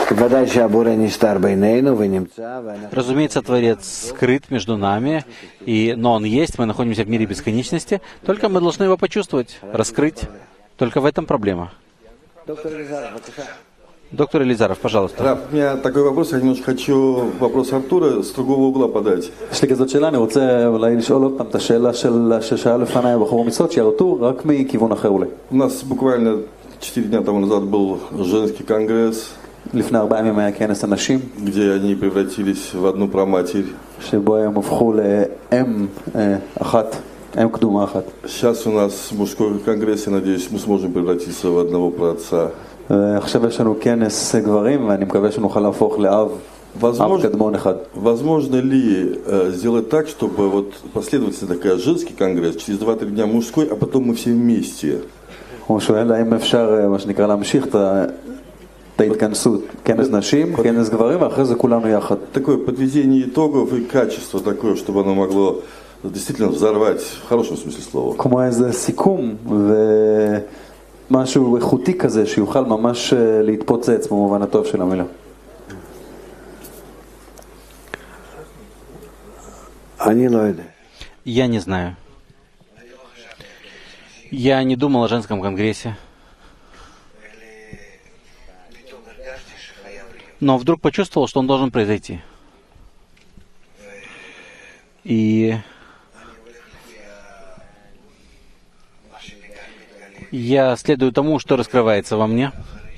Разумеется, Творец скрыт между нами, но Он есть, мы находимся в мире бесконечности, только мы должны его почувствовать, раскрыть. Только в этом проблема. Доктор Элизаров, пожалуйста. Раф, у меня такой вопрос, я немножко хочу вопрос Артура с другого угла подать. יש לי כזאת שאלה, אני רוצה אולי לשאול עוד פעם את השאלה ששאל לפניי בחור המצוות, שירתו רק מכיוון אחר אולי. У нас буквально 4 дня тому назад был женский конгресс, לפני 4 ימים היה כנס הנשים, где они превратились в одну проматерь. שבו הם הפכו לאם אחת, אם קדומה אחת. Сейчас у нас мужской конгресс, я надеюсь, мы сможем превратиться в одного праотца. עכשיו יש לנו כנס גברים, ואני מקווה שנוכל להפוך לאב קדמון אחד. Возможно ли сделать так, чтобы вот последовательно такая женский конгресс, через 2-3 дня мужской, а потом мы все вместе? הוא שואל האם אפשר, מה שנקרא, להמשיך את ההתכנסות, כנס נשים, כנס גברים, ואחרי זה כולנו יחד. Такое подведение итогов и качество такое, чтобы оно могло действительно взорвать, в хорошем смысле слова. כמו איזה סיכום ומשהו איכותי כזה שיוכל ממש להתפוצץ במובן הטוב של המילה. Я не знаю. Я не думал о женском конгрессе. Но вдруг почувствовал, что он должен произойти. И я следую тому, что раскрывается во мне,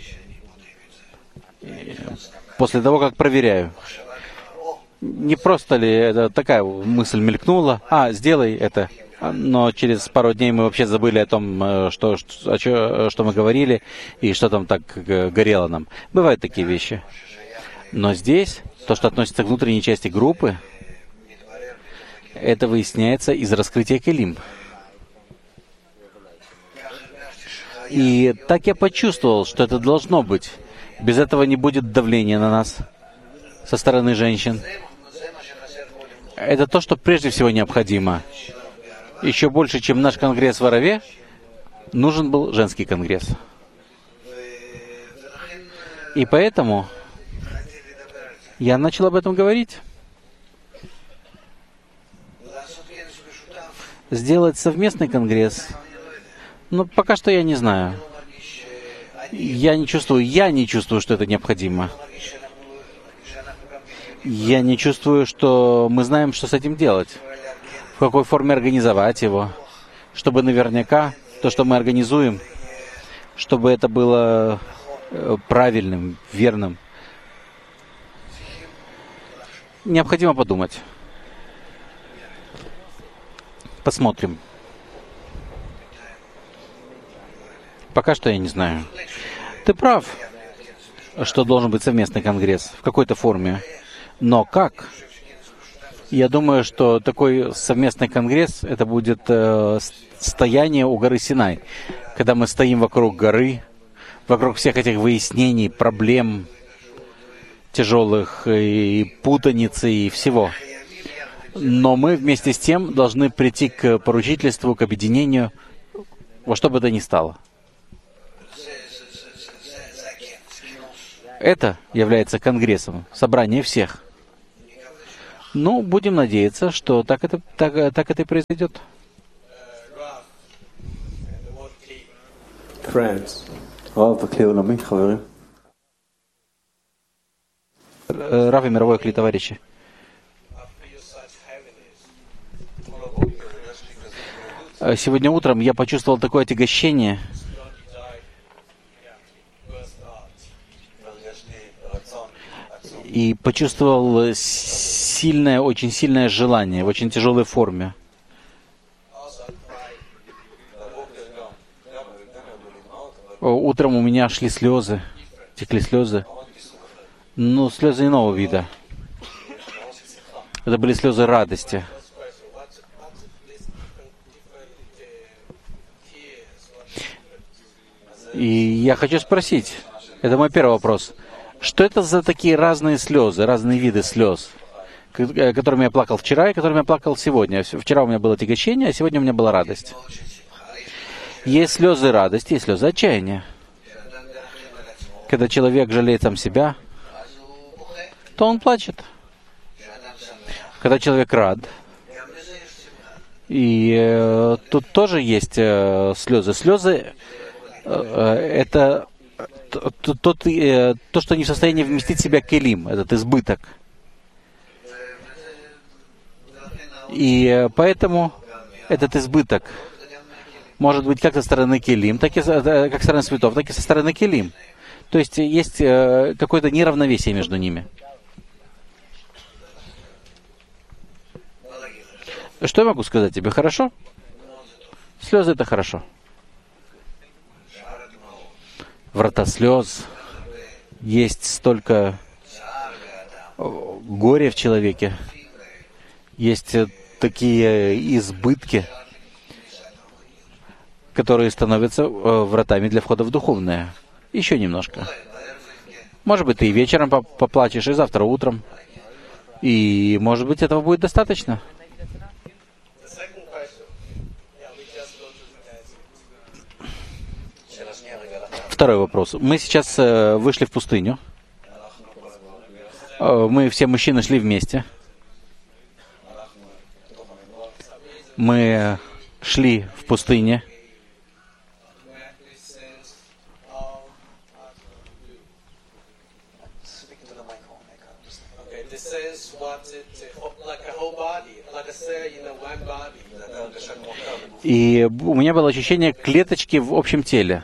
после того, как проверяю. Не просто ли это такая мысль мелькнула, сделай это, но через пару дней мы вообще забыли о том, что мы говорили, и что там так горело нам. Бывают такие вещи. Но здесь, то, что относится к внутренней части группы, это выясняется из раскрытия келим. И так я почувствовал, что это должно быть. Без этого не будет давления на нас со стороны женщин. Это то, что прежде всего необходимо. Еще больше, чем наш конгресс в Араве, нужен был женский конгресс. И поэтому я начал об этом говорить. Сделать совместный конгресс. Но пока что я не знаю. Я не чувствую, что это необходимо. Я не чувствую, что мы знаем, что с этим делать. В какой форме организовать его. Чтобы наверняка то, что мы организуем, чтобы это было правильным, верным. Необходимо подумать. Посмотрим. Пока что я не знаю. Ты прав, что должен быть совместный конгресс в какой-то форме. Но как? Я думаю, что такой совместный конгресс, это будет стояние у горы Синай. Когда мы стоим вокруг горы, вокруг всех этих выяснений, проблем тяжелых, и путаницы, и всего. Но мы вместе с тем должны прийти к поручительству, к объединению, во что бы то ни стало. Это является конгрессом, собрание всех. Ну, будем надеяться, что так это и произойдет. Рав и мировой кли, товарищи. Сегодня утром я почувствовал такое отягощение. И почувствовал очень сильное желание в очень тяжелой форме. Утром у меня текли слезы. Но слезы иного вида. Это были слезы радости. И я хочу спросить, это мой первый вопрос. Что это за такие разные слезы, разные виды слез, которыми я плакал вчера и которыми я плакал сегодня? Вчера у меня было отягощение, а сегодня у меня была радость. Есть слезы радости и слезы отчаяния. Когда человек жалеет сам себя, то он плачет. Когда человек рад, и тут тоже есть слезы. Слезы это то, что не в состоянии вместить в себя келим, этот избыток. И поэтому этот избыток может быть как со стороны келим, так и как со стороны цветов, так и со стороны келим. То есть есть какое-то неравновесие между ними. Что я могу сказать тебе? Хорошо? Слезы — это хорошо. Врата слез. Есть столько горя в человеке. Есть такие избытки, которые становятся вратами для входа в духовное. Еще немножко. Может быть, ты и вечером поплачешь, и завтра утром. И, может быть, этого будет достаточно. Второй вопрос. Мы сейчас вышли в пустыню. Мы все мужчины шли вместе. Мы шли в пустыне. И у меня было ощущение клеточки в общем теле.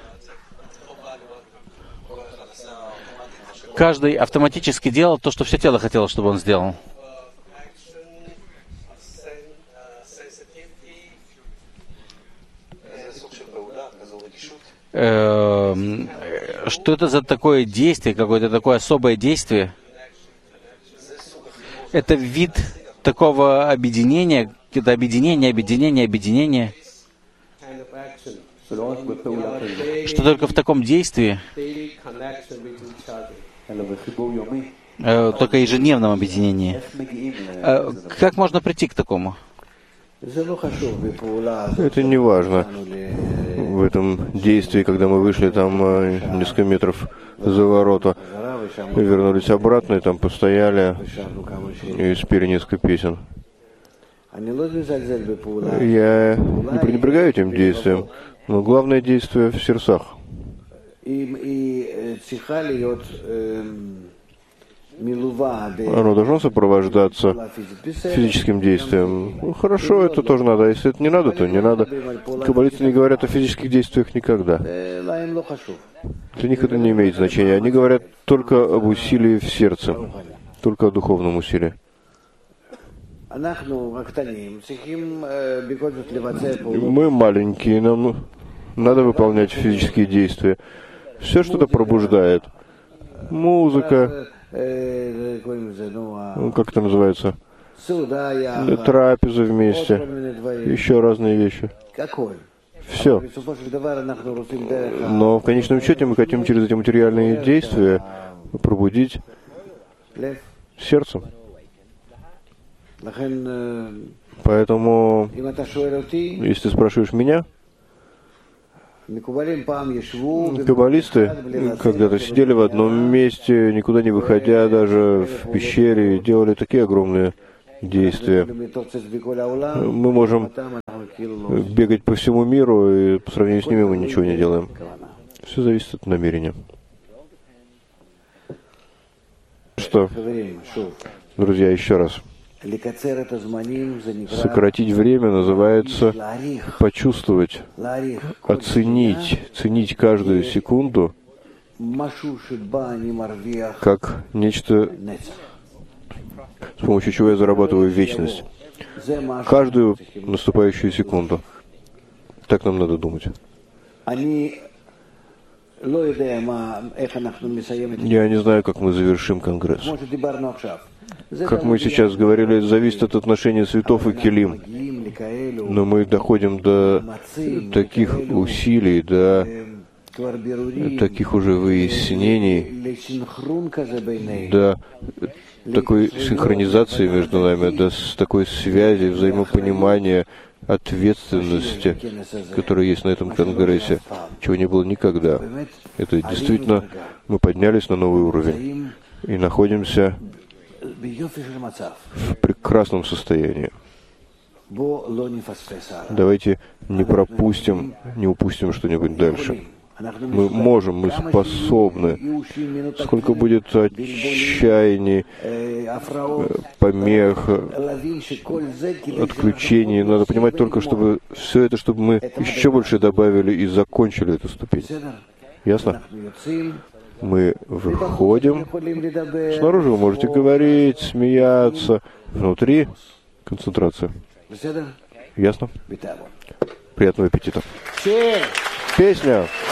Каждый автоматически делал то, что все тело хотело, чтобы он сделал. Что это за такое действие, какое-то такое особое действие? Это вид такого объединения, это объединение, что только в таком действии, только ежедневном объединении. Как можно прийти к такому? Это не важно. В этом действии, когда мы вышли там несколько метров за ворота, мы вернулись обратно и там постояли и спели несколько песен. Я не пренебрегаю этим действием, но главное действие в сердцах. Оно должно сопровождаться физическим действием. Ну, хорошо, это тоже надо. А если это не надо, то не надо. Каббалисты не говорят о физических действиях никогда. Для них это не имеет значения. Они говорят только об усилии в сердце, только о духовном усилии. Мы маленькие, нам надо выполнять физические действия. Все что-то пробуждает. Музыка, как это называется? Трапеза вместе, еще разные вещи. Все. Но в конечном счете мы хотим через эти материальные действия пробудить сердце. Поэтому, если ты спрашиваешь меня, каббалисты когда-то сидели в одном месте, никуда не выходя, даже в пещере, делали такие огромные действия. Мы можем бегать по всему миру, и по сравнению с ними мы ничего не делаем. Все зависит от намерения. Что, друзья, еще раз. Сократить время называется почувствовать, ценить каждую секунду как нечто, с помощью чего я зарабатываю вечность. Каждую наступающую секунду. Так нам надо думать. Я не знаю, как мы завершим Конгресс. Как мы сейчас говорили, зависит от отношения цветов и келим. Но мы доходим до таких усилий, до таких уже выяснений, до такой синхронизации между нами, до такой связи, взаимопонимания, ответственности, которая есть на этом конгрессе, чего не было никогда. Это действительно, мы поднялись на новый уровень и находимся в прекрасном состоянии. Давайте не упустим что-нибудь дальше. Мы можем, мы способны. Сколько будет отчаяний, помех, отключений. Надо понимать только, чтобы все это, чтобы мы еще больше добавили и закончили эту ступень. Ясно? Мы выходим. Снаружи вы можете говорить, смеяться. Внутри концентрация. Ясно? Приятного аппетита. Песня.